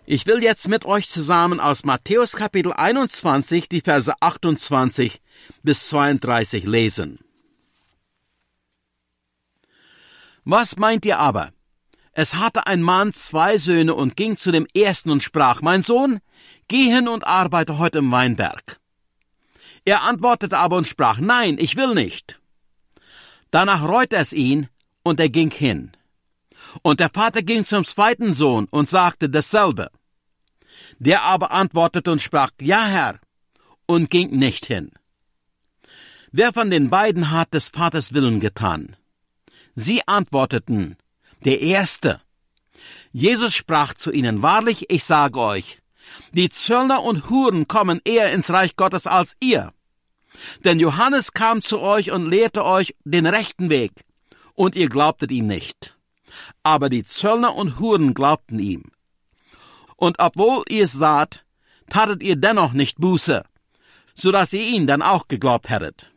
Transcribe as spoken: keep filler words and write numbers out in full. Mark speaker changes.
Speaker 1: Ich will jetzt mit euch zusammen aus Matthäus Kapitel einundzwanzig die Verse achtundzwanzig bis zweiunddreißig lesen. Was meint ihr aber? Es hatte ein Mann zwei Söhne und ging zu dem ersten und sprach, mein Sohn, geh hin und arbeite heute im Weinberg. Er antwortete aber und sprach, nein, ich will nicht. Danach reute es ihn, und er ging hin. Und der Vater ging zum zweiten Sohn und sagte dasselbe. Der aber antwortete und sprach, ja, Herr, und ging nicht hin. Wer von den beiden hat des Vaters Willen getan? Sie antworteten, der Erste. Jesus sprach zu ihnen, wahrlich, ich sage euch, die Zöllner und Huren kommen eher ins Reich Gottes als ihr. Denn Johannes kam zu euch und lehrte euch den rechten Weg, und ihr glaubtet ihm nicht. Aber die Zöllner und Huren glaubten ihm. Und obwohl ihr es saht, tatet ihr dennoch nicht Buße, so dass ihr ihn dann auch geglaubt hättet.